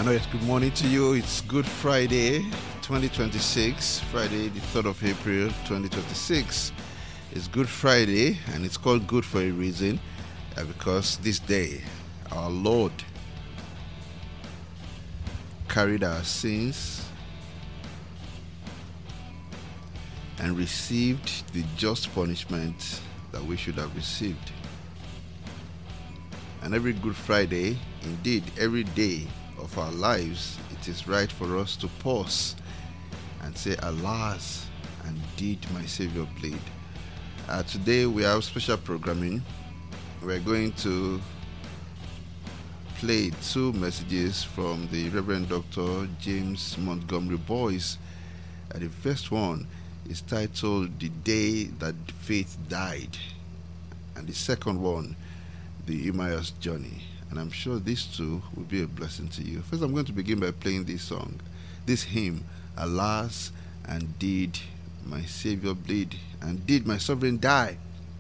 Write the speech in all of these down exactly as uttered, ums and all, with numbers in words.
Yes, good morning to you. It's Good Friday, twenty twenty-six, Friday, the third of April, twenty twenty-six. It's Good Friday, and it's called good for a reason, uh, because this day, our Lord carried our sins and received the just punishment that we should have received. And every Good Friday, indeed, every day of our lives, it is right for us to pause and say, alas, and did my Savior bleed? Uh, today we have special programming. We're going to play two messages from the Reverend Doctor James Montgomery Boyce. Uh, the first one is titled The Day That Faith Died, and the second one, The Emmaus Journey. And I'm sure these two will be a blessing to you. First, I'm going to begin by playing this song, this hymn, Alas, and did my Savior bleed, and did my sovereign die?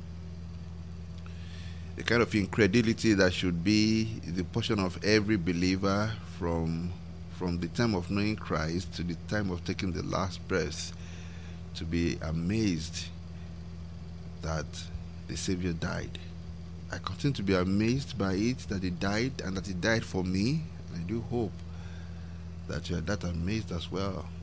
The kind of incredulity that should be the portion of every believer from, from the time of knowing Christ to the time of taking the last breath, to be amazed that the Savior died. I continue to be amazed by it, that he died and that he died for me. And I do hope that you are that amazed as well.